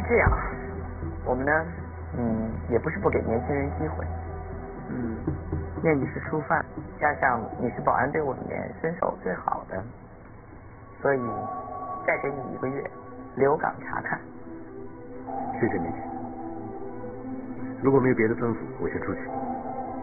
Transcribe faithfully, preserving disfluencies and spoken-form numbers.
这样，我们呢，嗯，也不是不给年轻人机会。嗯，因为你是初犯，加上你是保安队伍里面身手最好的，所以再给你一个月留岗查看。 谢谢你。如果没有别的吩咐，我先出去。